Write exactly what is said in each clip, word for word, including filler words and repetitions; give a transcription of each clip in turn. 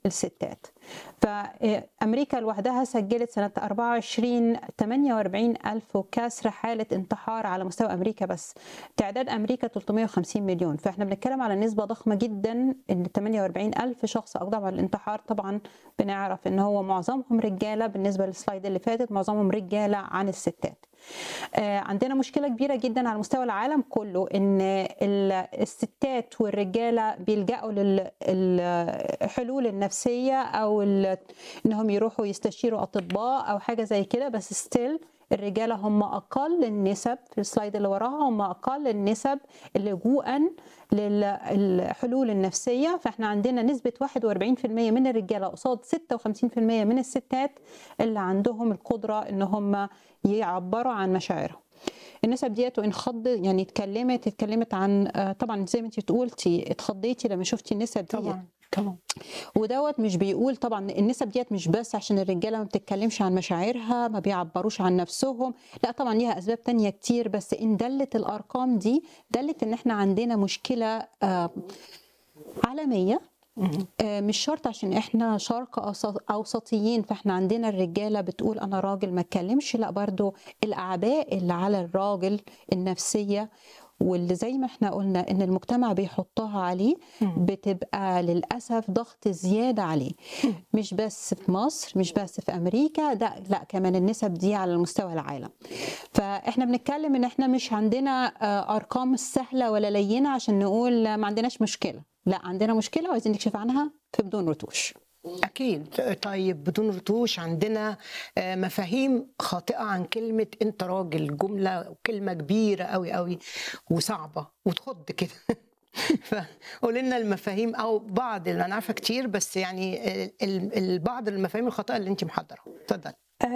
الستات. فأمريكا لوحدها سجلت سنة أربعة وعشرين ثمانية وأربعين ألف وكسر حالة انتحار على مستوى أمريكا بس. تعداد أمريكا ثلاثمائة وخمسين مليون، فإحنا بنتكلم على نسبة ضخمة جدا إن ثمانية وأربعين ألف شخص أقدموا على الانتحار. طبعا بنعرف إن هو معظمهم رجالة، بالنسبة للسلايد اللي فاتت معظمهم رجالة عن الستات. عندنا مشكلة كبيرة جدا على مستوى العالم كله إن الستات والرجالة بيلجأوا للحلول النفسية أو إنهم يروحوا يستشيروا أطباء أو حاجة زي كده، بس ستيل الرجالة هم أقل النسب في السلايد اللي وراها، هم أقل النسب لجوءا للحلول النفسية. فإحنا عندنا نسبة واحد وأربعين بالمئة من الرجالة قصاد ستة وخمسين بالمئة من الستات اللي عندهم القدرة إن هم يعبروا عن مشاعرهم. النسب ديت انخض يعني اتكلمت اتكلمت عن طبعا زي ما انت قلتي اتخضيتي لما شفتي النسب دي. طبعا طبعا. ودوت مش بيقول طبعا النسب ديت مش بس عشان الرجاله ما بتتكلمش عن مشاعرها، ما بيعبروش عن نفسهم، لا طبعا ليها اسباب تانية كتير، بس ان دلت الارقام دي دلت ان احنا عندنا مشكله عالميه. مش شرط عشان احنا شرق اوسطيين فاحنا عندنا الرجاله بتقول انا راجل ما اتكلمش، لا برضو الاعباء اللي على الراجل النفسيه واللي زي ما احنا قلنا ان المجتمع بيحطها عليه بتبقى للاسف ضغط زياده عليه، مش بس في مصر مش بس في امريكا، ده لا كمان النسب دي على مستوى العالم. فاحنا بنتكلم ان احنا مش عندنا ارقام سهله ولا لينه عشان نقول ما عندناش مشكله، لا عندنا مشكله وعايزين نكشف عنها في بدون رتوش. أكيد. طيب بدون رتوش عندنا مفاهيم خاطئة عن كلمة أنت راجل، جملة وكلمة كبيرة قوي قوي وصعبة وتخض كده. فقول لنا المفاهيم أو بعض اللي أنا عارفة كتير بس يعني بعض المفاهيم الخاطئة اللي أنت محضرة. اتفضل.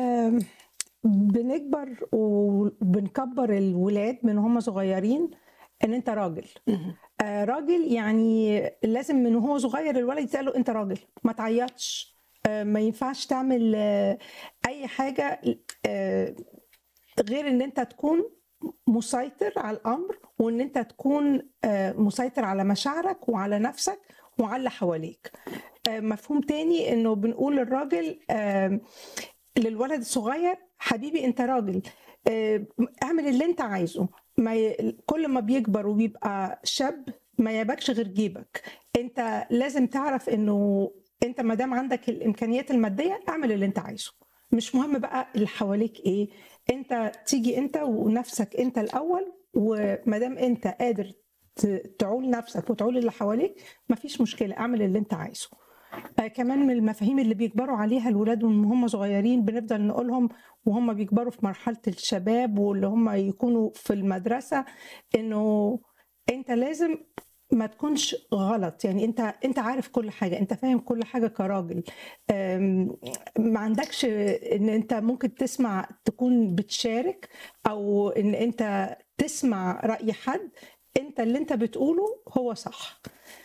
بنكبر وبنكبر الولاد من هم صغيرين ان انت راجل. آه راجل يعني لازم من هو صغير الولد يتقال له انت راجل، ما تعيطش، آه ما ينفعش تعمل آه اي حاجه آه غير ان انت تكون مسيطر على الامر، وان انت تكون آه مسيطر على مشاعرك وعلى نفسك وعلى اللي حواليك. آه مفهوم تاني انه بنقول للراجل آه للولد الصغير حبيبي انت راجل، آه اعمل اللي انت عايزه، ما ي... كل ما بيكبر وبيبقى شاب ما يبكش غير جيبك. انت لازم تعرف انه انت ما دام عندك الامكانيات الماديه اعمل اللي انت عايزه، مش مهم بقى اللي حواليك ايه، انت تيجي انت ونفسك انت الاول، وما دام انت قادر تعول نفسك وتعول اللي حواليك مفيش مشكله، اعمل اللي انت عايزه. آه كمان من المفاهيم اللي بيكبروا عليها الولاد وهم هم صغيرين بنفضل نقولهم وهم بيكبروا في مرحلة الشباب واللي هم يكونوا في المدرسة، انه انت لازم ما تكونش غلط، يعني انت انت عارف كل حاجة، انت فاهم كل حاجة كراجل، ما عندكش ان انت ممكن تسمع تكون بتشارك او ان انت تسمع رأي حد، انت اللي انت بتقوله هو صح.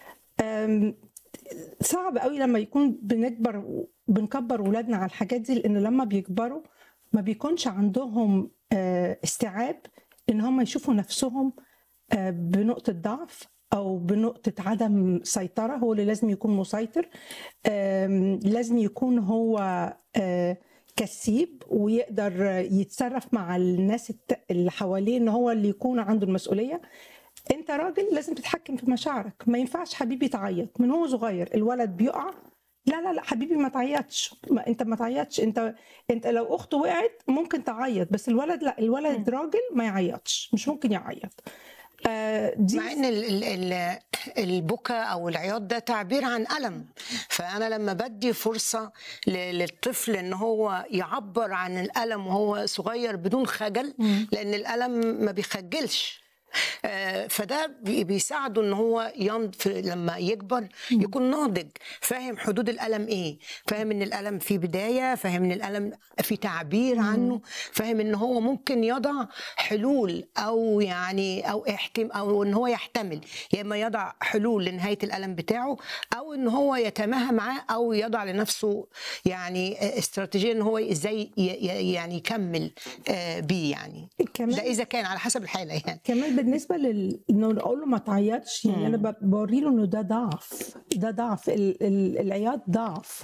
صعب قوي لما يكون بنكبر بنكبر ولادنا على الحاجات دي، لان لما بيكبروا ما بيكونش عندهم استيعاب ان هم يشوفوا نفسهم بنقطة ضعف او بنقطة عدم سيطرة. هو اللي لازم يكون مسيطر، لازم يكون هو كسيب ويقدر يتصرف مع الناس اللي حواليه، ان هو اللي يكون عنده المسؤولية. انت راجل لازم تتحكم في مشاعرك، ما ينفعش حبيبي تعيط من هو صغير. الولد بيقع لا لا لا حبيبي ما تعيطش، ما انت ما تعيطش، انت انت لو اخته وقعت ممكن تعيط، بس الولد لا، الولد راجل ما يعيطش، مش ممكن يعيط. آه دي مع ان ال ال البكاء او العياط ده تعبير عن الم، فانا لما بدي فرصه للطفل ان هو يعبر عن الالم وهو صغير بدون خجل، لان الالم ما بيخجلش، فده بيساعده ان هو لما يكبر يكون ناضج، فاهم حدود الالم ايه، فاهم ان الالم فيه بدايه، فاهم ان الالم فيه تعبير عنه، فاهم ان هو ممكن يضع حلول او يعني او احتم او ان هو يحتمل، يا اما يضع حلول لنهايه الالم بتاعه او ان هو يتماهى معاه او يضع لنفسه يعني استراتيجيه ان هو ازاي يعني يكمل بيه، يعني ده اذا كان على حسب الحاله يعني. كمان بالنسبه لل انه اقول له ما تعيطش، يعني انا ب- بوري له انه ده ضعف، ده ضعف ال... ال... العياط ضعف.